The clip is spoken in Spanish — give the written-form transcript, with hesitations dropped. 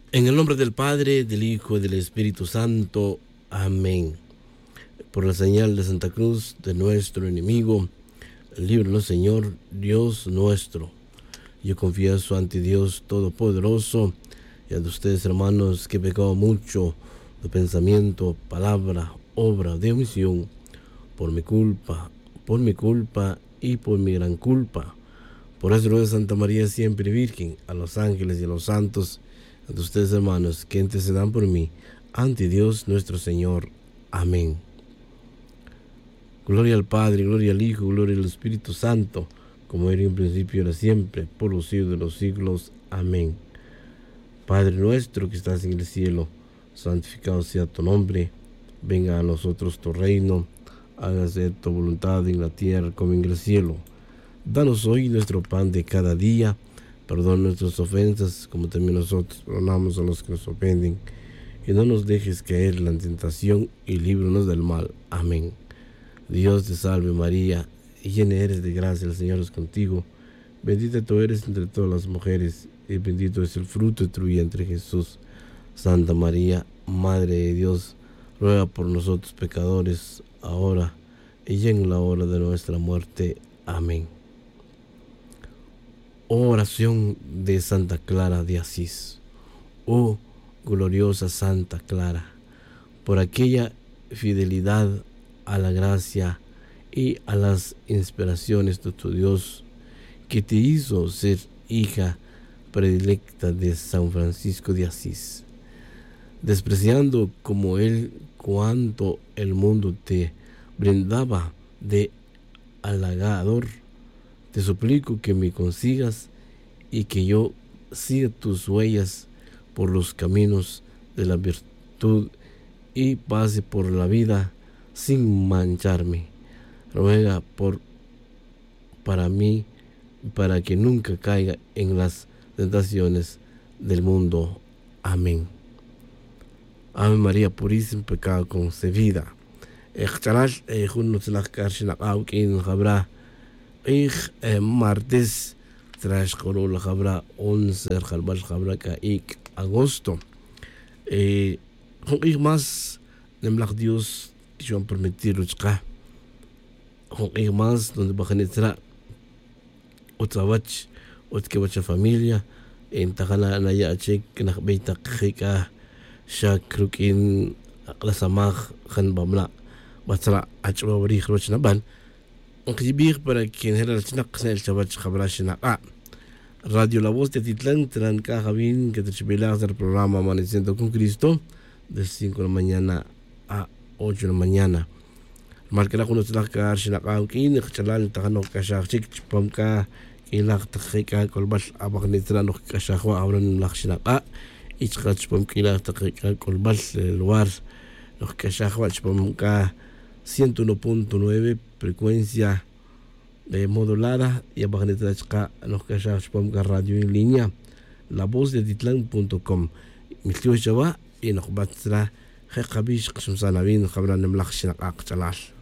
En el nombre del Padre, del Hijo y del Espíritu Santo. Amén. Por la señal de Santa Cruz de nuestro enemigo, líbranos, Señor, Dios nuestro. Yo confieso ante Dios Todopoderoso y ante ustedes, hermanos, que he pecado mucho de pensamiento, palabra, obra, de omisión, por mi culpa y por mi gran culpa. Por eso ruego a Santa María siempre Virgen, a los ángeles y a los santos, ante ustedes, hermanos, que intercedan por mí ante Dios nuestro Señor. Amén. Gloria al Padre, gloria al Hijo, gloria al Espíritu Santo, como era en principio y ahora siempre, por los siglos de los siglos. Amén. Padre nuestro que estás en el cielo, santificado sea tu nombre. Venga a nosotros tu reino. Hágase tu voluntad en la tierra como en el cielo. Danos hoy nuestro pan de cada día. Perdona nuestras ofensas, como también nosotros perdonamos a los que nos ofenden. Y no nos dejes caer en la tentación, y líbranos del mal. Amén. Dios te salve María, llena eres de gracia, el Señor es contigo. Bendita tú eres entre todas las mujeres, y bendito es el fruto de tu vientre, Jesús. Santa María, Madre de Dios, ruega por nosotros pecadores, ahora y en la hora de nuestra muerte. Amén. Oración de Santa Clara de Asís. Oh gloriosa Santa Clara, por aquella fidelidad a la gracia y a las inspiraciones de tu Dios, que te hizo ser hija predilecta de San Francisco de Asís, despreciando como él cuanto el mundo te brindaba de halagador, te suplico que me consigas y que yo siga tus huellas por los caminos de la virtud y pase por la vida sin mancharme. Ruega para mí, para que nunca caiga en las tentaciones del mundo. Amén. Ave María Purísima, pecado concebida. Martes trash la jabra 11 jabra kaik agosto. Más nemlak Dios que yo permitir uchka. Más donde bajanitra otzawach otkewacha familia en tajana anaya achek nakbeita khika shakrukin lasamag khan bamla batra achwa wari khroch naban. Onqibir para quien era el chinaq el chabach khabrashina. Radio La Voz de Titlán, Tranca Javín, que te chipilas del programa Amaneciendo con Cristo, de 5 de la mañana a 8 de la mañana. Marcará con nosotros la Shinaka, Kin, Chalal, Tajano, Kashak, Chipamka, Kilak, Tajika, Colbash, Abagnetrano, Kashahua, ahora en la Shinaka, y Chachpamkila, Tajika, Colbash, el lugar, los Kashahua, Chipamka, 101.9, frecuencia modulada, y abajo los que radio en línea, la voz de Titlán.com. Miltiwa y nos va a traer Jekabish, que son sanabin, Jabran, Mlachshin, Akchalal.